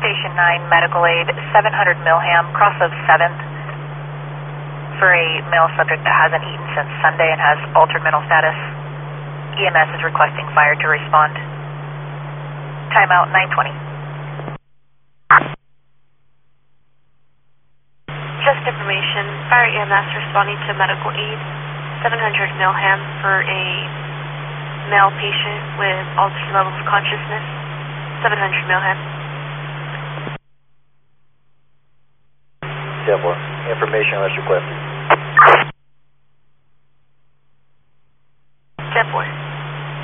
Station 9, medical aid, 700 Milham, cross of 7th, for a male subject that hasn't eaten since Sunday and has altered mental status. EMS is requesting fire to respond. Timeout 920. Just information, fire EMS responding to medical aid, 700 Milham for a male patient with altered levels of consciousness, 700 Milham. Yeah, boy. Information as requested.